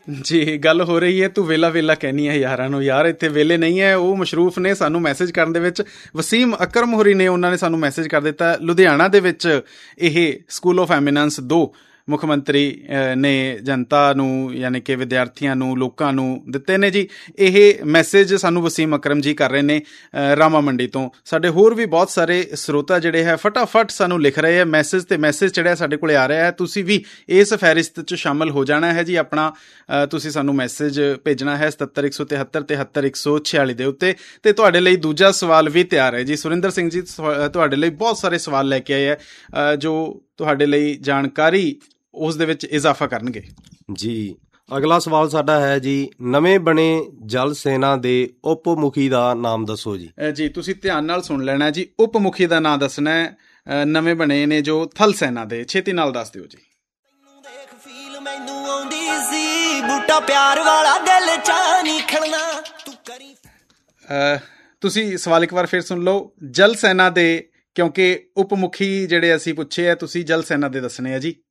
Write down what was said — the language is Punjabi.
ਜੀ ਗੱਲ ਹੋ ਰਹੀ ਹੈ, ਤੂੰ ਵੇਲਾ ਵੇਲਾ ਕਹਿੰਦੀ ਹੈ ਯਾਰਾਂ ਨੂੰ। ਯਾਰ ਇੱਥੇ ਵੇਲੇ ਨਹੀਂ ਹੈ, ਉਹ ਮਸ਼ਰੂਫ ਨੇ। ਸਾਨੂੰ ਮੈਸੇਜ ਕਰਨ ਦੇ ਵਿੱਚ ਵਸੀਮ ਅਕਰਮ ਹੋਰੀ ਨੇ, ਉਹਨਾਂ ਨੇ ਸਾਨੂੰ ਮੈਸੇਜ ਕਰ ਦਿੱਤਾ। ਲੁਧਿਆਣਾ ਦੇ ਵਿੱਚ ਇਹ ਸਕੂਲ ਆਫ ਐਮੀਨੈਂਸ 2 ਮੁੱਖ ਮੰਤਰੀ ਨੇ ਜਨਤਾ ਨੂੰ, ਯਾਨੀ ਕਿ ਵਿਦਿਆਰਥੀਆਂ ਨੂੰ, ਲੋਕਾਂ ਨੂੰ ਦਿੱਤੇ ਨੇ ਜੀ। ਇਹ ਮੈਸੇਜ ਸਾਨੂੰ ਵਸੀਮ ਅਕਰਮ ਜੀ ਕਰ ਰਹੇ ਨੇ ਰਾਮਾ ਮੰਡੀ ਤੋਂ। ਸਾਡੇ ਹੋਰ ਵੀ ਬਹੁਤ ਸਾਰੇ ਸਰੋਤਾ ਜਿਹੜੇ ਹੈ ਫਟਾਫਟ ਸਾਨੂੰ ਲਿਖ ਰਹੇ ਹੈ ਮੈਸੇਜ, ਤੇ ਮੈਸੇਜ ਜਿਹੜਾ ਸਾਡੇ ਕੋਲ ਆ ਰਿਹਾ ਹੈ। ਤੁਸੀਂ ਵੀ ਇਸ ਫਹਿਰਿਸਤ 'ਚ ਸ਼ਾਮਲ ਹੋ ਜਾਣਾ ਹੈ ਜੀ। ਆਪਣਾ ਤੁਸੀਂ ਸਾਨੂੰ ਮੈਸੇਜ ਭੇਜਣਾ ਹੈ 77 173 73 146 ਦੇ ਉੱਤੇ। ਤੇ ਤੁਹਾਡੇ ਲਈ ਦੂਜਾ ਸਵਾਲ ਵੀ ਤਿਆਰ ਹੈ ਜੀ। ਸੁਰਿੰਦਰ ਸਿੰਘ ਜੀ ਤੁਹਾਡੇ ਲਈ ਬਹੁਤ ਸਾਰੇ ਸਵਾਲ ਲੈ ਕੇ ਆਏ ਹੈ ਜੋ ਤੁਹਾਡੇ ਲਈ ਜਾਣਕਾਰੀ ਉਸ ਦੇ ਵਿੱਚ ਇਜ਼ਾਫਾ ਕਰਨਗੇ ਜੀ। ਅਗਲਾ ਸਵਾਲ ਸਾਡਾ ਹੈ ਜੀ, ਨਵੇਂ ਬਣੇ ਜਲ ਸੈਨਾ ਦੇ ਉਪ ਮੁਖੀ ਦਾ ਨਾਮ ਦੱਸੋ ਜੀ। ਜੀ ਤੁਸੀਂ ਧਿਆਨ ਨਾਲ ਸੁਣ ਲੈਣਾ ਜੀ। ਉਪ ਮੁਖੀ ਦਾ ਨਾਮ ਦੱਸਣਾ ਹੈ। ਨਵੇਂ ਬਣੇ ਨੇ ਜੋ ਥਲ ਸੈਨਾ ਦੇ। ਛੇਤੀ ਨਾਲ ਦੱਸ ਦਿਓ ਜੀ। ਤੁਸੀਂ ਸਵਾਲ ਇੱਕ ਵਾਰ ਫਿਰ ਸੁਣ ਲਓ। ਜਲ ਸੈਨਾ ਦੇ, ਕਿਉਂਕਿ ਉਪ ਮੁਖੀ ਜਿਹੜੇ ਅਸੀਂ ਪੁੱਛੇ ਆ, ਤੁਸੀਂ ਜਲ ਸੈਨਾ ਦੇ ਦੱਸਣੇ ਆ ਜੀ।